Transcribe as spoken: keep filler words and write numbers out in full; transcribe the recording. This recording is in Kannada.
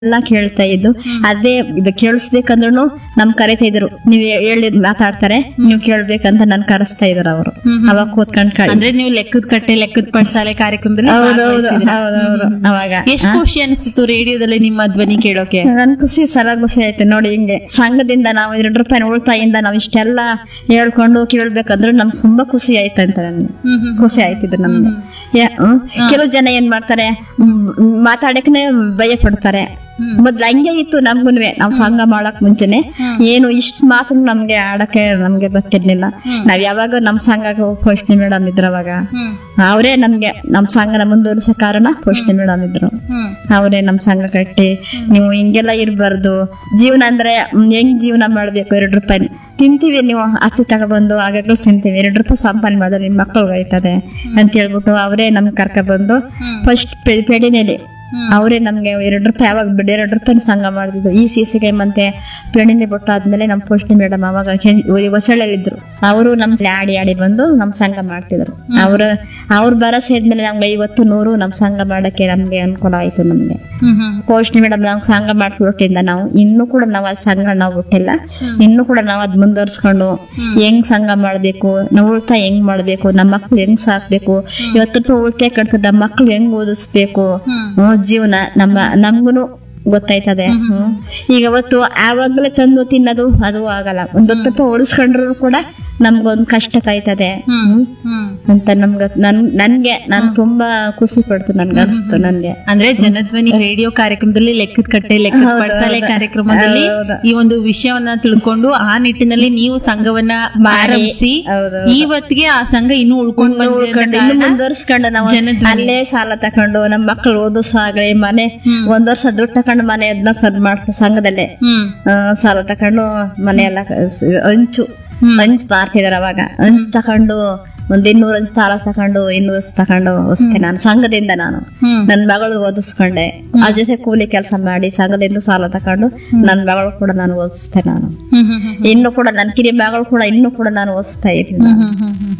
ಎಲ್ಲ ಕೇಳ್ತಾ ಇದ್ದು. ಅದೇ ಇದು ಕೇಳಿಸ್ಬೇಕಂದ್ರು ನಮ್ ಕರಿತಾ ಇದ್ರು, ನೀವ್ ಹೇಳಿದ್ ಮಾತಾಡ್ತಾರೆ ನೀವ್ ಕೇಳ್ಬೇಕಂತ ನನ್ ಕರೆಸ್ತಾ ಇದ್ರು ಅವರು. ಅವಾಗ ಕೂತ್ಕೊಂಡ್ ಅಂದ್ರೆ ನೀವು ಲೆಕ್ಕದ ಕಟ್ಟೆ ಲೆಕ್ಕದ ಪಡ್ಸಾಲೆ ಕಾರ್ಯಕ್ರಮದಲ್ಲಿ ಭಾಗವಹಿಸಿದ್ರಿ. ಅವಾಗ ಎಷ್ಟು ಖುಷಿ ಅನಿಸ್ತಿತ್ತು ರೇಡಿಯೋದಲ್ಲಿ ನಿಮ್ಮ ಧ್ವನಿ ಕೇಳೋಕೆ? ನನ್ ಖುಷಿ ಸಲ ಖುಷಿ ಆಯ್ತು ನೋಡಿ. ಹಿಂಗೆ ಸಂಘದಿಂದ ನಾವು ಎರಡು ರೂಪಾಯಿ ಉಳಿತಾಯಿಂದ ನಾವ್ ಇಷ್ಟೆಲ್ಲ ಹೇಳ್ಕೊಂಡು ಕೇಳ್ಬೇಕಂದ್ರೆ ನಮ್ಗೆ ತುಂಬಾ ಖುಷಿ ಆಯ್ತು ಅಂತ ನನ್ಗೆ ಖುಷಿ ಆಯ್ತಿದ್ರು ನಮ್ಗೆ. ಕೆಲವು ಜನ ಏನ್ ಮಾಡ್ತಾರೆ, ಮಾತಾಡಕ್ನೆ ಭಯ ಪಡ್ತಾರೆ. ಮೊದ್ಲು ಹಂಗೆ ಇತ್ತು ನಮ್ಗುನ್ವೆ. ನಾವ್ ಸಂಘ ಮಾಡಕ್ ಮುಂಚೆನೆ ಏನು ಇಷ್ಟ ಮಾತು ನಮ್ಗೆ ಆಡಕ್ಕೆ ನಮ್ಗೆ ಗೊತ್ತಿರ್ಲಿಲ್ಲ. ನಾವ್ ಯಾವಾಗ ನಮ್ ಸಂಘಕ್ಕೆ ಪೋಷಣೆ ಮೇಡಮ್ ಇದ್ರು, ಅವಾಗ ಅವರೇ ನಮ್ಗೆ ನಮ್ ಸಂಘನ ಮುಂದುವರಿಸೋ ಕಾರಣ ಪೋಷಣೆ ಮೇಡಮ್ ಇದ್ರು. ಅವರೇ ನಮ್ ಸಂಘ ಕಟ್ಟಿ ನೀವು ಹಿಂಗೆಲ್ಲ ಇರ್ಬಾರ್ದು, ಜೀವನ ಅಂದ್ರೆ ಹೆಂಗ್ ಜೀವನ ಮಾಡ್ಬೇಕು, ಎರಡು ರೂಪಾಯಿ ತಿಂತೀವಿ ನೀವು ಆಚೆ ತಗೊಬಂದು ಆಗಾಗ್ಲೂ ತಿಂತೀವಿ, ಎರಡು ರೂಪಾಯಿ ಸಂಪಾದನೆ ಮಾಡಿದ್ರೆ ನಿಮ್ ಮಕ್ಕಳಿಗೆ ಆಯ್ತದೆ ಅಂತ ಹೇಳ್ಬಿಟ್ಟು ಅವರೇ ನಮ್ಗೆ ಕರ್ಕ ಬಂದು ಫಸ್ಟ್ ಪೆಡಿನೇಲಿ ಅವರೇ ನಮ್ಗೆ ಎರಡು ರೂಪಾಯಿ ಯಾವಾಗ ಬಿಡಿ ಎರಡು ರೂಪಾಯಿ ಸಂಘ ಮಾಡಿದ್ರು. ಈ ಸಿ ಸಿ ಗೇಮ್ ಅಂತೆ ಪೆಣಿನೆ ಬಿಟ್ಟು ಆದ್ಮೇಲೆ ನಮ್ ಪೋಷಣೆ ಮೇಡಮ್ ಅವಾಗ ಹೊಸಳ್ಳಿದ್ರು, ಅವರು ನಮ್ ಆಡಿ ಆಡಿ ಬಂದು ನಮ್ ಸಂಘ ಮಾಡ್ತಿದ್ರು. ಅವ್ರ ಅವ್ರ ಭರವಸೆ ಆದ್ಮೇಲೆ ನಮ್ಗೆ ಐವತ್ತು ನೂರು ನಮ್ ಸಂಘ ಮಾಡಕ್ಕೆ ನಮ್ಗೆ ಅನುಕೂಲ ಆಯ್ತು. ನಮ್ಗೆ ಪೋಷಣೆ ಮೇಡಮ್ ನಾವು ಸಂಘ ಮಾಡ್ಕೊಟ್ಟಿಂದ ನಾವು ಇನ್ನೂ ಕೂಡ ನಾವ್ ಅದ್ ಸಂಘ ನಾವು ಬಿಟ್ಟಿಲ್ಲ. ಇನ್ನು ಕೂಡ ನಾವ್ ಅದ್ ಮುಂದುವರ್ಸ್ಕೊಂಡು ಹೆಂಗ್ ಸಂಘ ಮಾಡ್ಬೇಕು, ನಾವ್ ಉಳಿತಾಯ ಹೆಂಗ್ ಮಾಡ್ಬೇಕು, ನಮ್ಮ ಮಕ್ಳು ಹೆಂಗ್ ಸಾಕ್ಬೇಕು, ಇವತ್ತು ರೂಪಾಯಿ ಉಳಿತಾಯ ಕಟ್ತದ ನಮ್ಮ ಮಕ್ಳು ಹೆಂಗ್ ಓದಿಸ್ಬೇಕು, ಜೀವನ ನಮ್ಮ ನಮ್ಗುನು ಗೊತ್ತಾಯ್ತದೆ. ಹ್ಮ್ ಈಗ ಅವತ್ತು ಆವಾಗ್ಲೇ ತಂದು ತಿನ್ನೋದು ಅದು ಆಗಲ್ಲ. ಒಂದ್ ಹೊತ್ತು ರೂಪಾಯಿ ಉಳಿಸ್ಕೊಂಡ್ರು ಕೂಡ ನಮ್ಗೊಂದ್ ಕಷ್ಟಕ್ಕಾಯ್ತದೆ ಅಂತ ನಮ್ಗ ನನ್ ನನ್ಗೆ ನಾನ್ ತುಂಬಾ ಖುಷಿ ಪಡ್ತು, ನನ್ಗೆ ಅನ್ಸ್ತು. ನನ್ಗೆ ಅಂದ್ರೆ ಜನಧ್ವನಿ ರೇಡಿಯೋ ಕಾರ್ಯಕ್ರಮದಲ್ಲಿ ಲೆಕ್ಕದ ಕಟ್ಟೆ ಲೆಕ್ಕದ ಪಡ್ಸಾಲೆ ಕಾರ್ಯಕ್ರಮದಲ್ಲಿ ಈ ಒಂದು ವಿಷಯವನ್ನ ತಿಳ್ಕೊಂಡು ಆ ನಿಟ್ಟಿನಲ್ಲಿ ನೀವು ಸಂಘವನ್ನ ಆರಂಭಿಸಿ ಇವತ್ತಿಗೆ ಆ ಸಂಘ ಇನ್ನು ಉಳ್ಕೊಂಡ್ ಬಂದಿದೆ. ಮುಂದುವರ್ಸ್ಕೊಂಡು ನಾವು ಅಲ್ಲೇ ಸಾಲ ತಕೊಂಡು ನಮ್ ಮಕ್ಳು ಓದಿಸಾಗ್ಲಿ, ಮನೆ ಒಂದ್ ವರ್ಷ ದುಡ್ಡು ತಕೊಂಡು ಮನೆ ಅದನ್ನ ಸದ್ ಮಾಡ್ತ ಸಂಘದಲ್ಲೇ ಸಾಲ ತಕೊಂಡು ಮನೆ ಎಲ್ಲ ಹಂಚು ಹಂಚ್ ಮಾರ್ತಿದಾರ. ಅವಾಗ ಹಂಚ್ ತಕೊಂಡು ಒಂದ್ ಇನ್ನೂರ ಹಂಚ್ ಸಾಲ ತಕೊಂಡು ಇನ್ನೂರ ತಕೊಂಡು ಹೊಸ್ತೆ ನಾನು ಸಂಘದಿಂದ ನಾನು ನನ್ ಮಗಳು ಓದಿಸ್ಕೊಂಡೆ. ಆ ಜೊತೆ ಕೂಲಿ ಕೆಲಸ ಮಾಡಿ ಸಂಘದಿಂದ ಸಾಲ ತಕೊಂಡು ನನ್ ಮಗಳು ಕೂಡ ನಾನು ಓದಿಸ್ತೆ. ನಾನು ಇನ್ನು ಕೂಡ ನನ್ ಕಿರಿ ಮಗಳು ಕೂಡ ಇನ್ನು ಕೂಡ ನಾನು ಓದಿಸ್ತಾ ಇದ್ದೀನಿ.